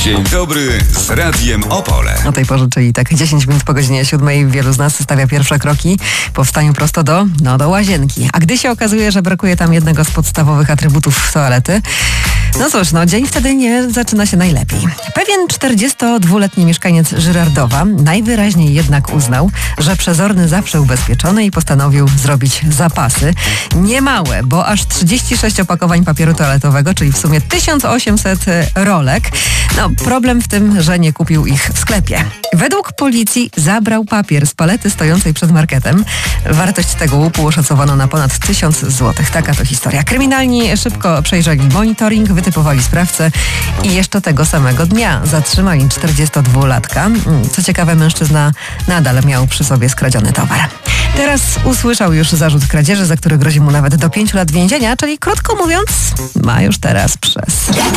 Dzień dobry z Radiem Opole. O tej porze, czyli tak 10 minut po godzinie 7, wielu z nas stawia pierwsze kroki po wstaniu prosto do łazienki. A gdy się okazuje, że brakuje tam jednego z podstawowych atrybutów toalety, no cóż, dzień wtedy nie zaczyna się najlepiej. Pewien 42-letni mieszkaniec Żyrardowa najwyraźniej jednak uznał, że przezorny zawsze ubezpieczony i postanowił zrobić zapasy. Niemałe, bo aż 36 opakowań papieru toaletowego, czyli w sumie 1800 rolek. Problem w tym, że nie kupił ich w sklepie. Według policji zabrał papier z palety stojącej przed marketem. Wartość tego łupu oszacowano na ponad 1000 zł. Taka to historia. Kryminalni szybko przejrzeli monitoring, wytypowali sprawcę i jeszcze tego samego dnia zatrzymali 42-latka. Co ciekawe, mężczyzna nadal miał przy sobie skradziony towar. Teraz usłyszał już zarzut kradzieży, za który grozi mu nawet do 5 lat więzienia, czyli krótko mówiąc, ma już teraz przez.